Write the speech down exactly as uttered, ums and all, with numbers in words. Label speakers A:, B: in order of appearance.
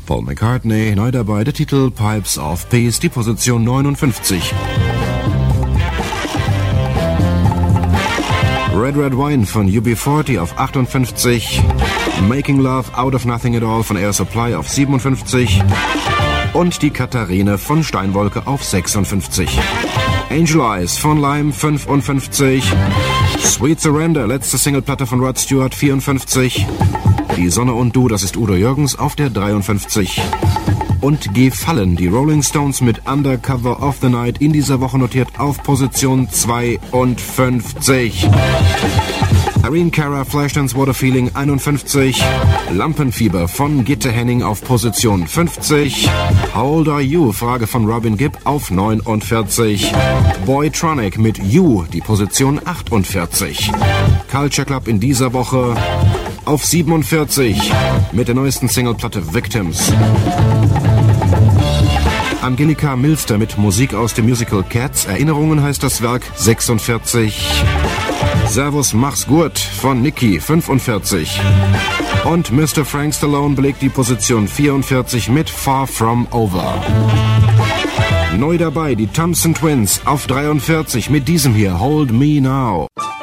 A: Paul McCartney, neu dabei, der Titel Pipes of Peace, die Position neunundfünfzig. Red Red Wine von U B vierzig auf achtundfünfzig. Making Love Out of Nothing at All von Air Supply auf siebenundfünfzig. Und die Katharine von Steinwolke auf sechsundfünfzig. Angel Eyes von Lime fünfundfünfzig. Sweet Surrender, letzte Singleplatte von Rod Stewart vierundfünfzig. Die Sonne und du, das ist Udo Jürgens auf der dreiundfünfzig. Und Gefallen, die Rolling Stones mit Undercover of the Night in dieser Woche notiert auf Position zweiundfünfzig. Irene Cara, Flashdance What a Feeling einundfünfzig. Lampenfieber von Gitte Henning auf Position fünfzig. How Old Are You? Frage von Robin Gibb auf neunundvierzig. Boytronic mit You, die Position achtundvierzig. Culture Club in dieser Woche auf siebenundvierzig mit der neuesten Singleplatte Victims. Angelika Milster mit Musik aus dem Musical Cats. Erinnerungen heißt das Werk, sechsundvierzig. Servus, mach's gut von Nicky, fünfundvierzig. Und Mister Frank Stallone belegt die Position vierundvierzig mit Far From Over. Neu dabei die Thompson Twins auf dreiundvierzig mit diesem hier, Hold Me Now.